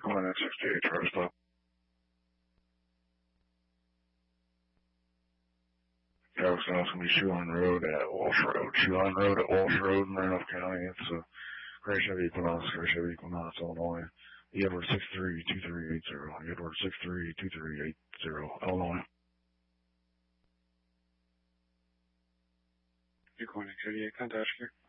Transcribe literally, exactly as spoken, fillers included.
Come on, that's sixty-eight, try to stop. Yeah, it's going to be Shoeline Road at Walsh Road. Shoeline Road at Walsh Road in Randolph County. It's a Crash Chevy Equinox, Crash Chevy Equinox, Illinois. Edward six three two three eight zero. Edward six three two three eight zero, Illinois. You're going to thirty-eight, contact here.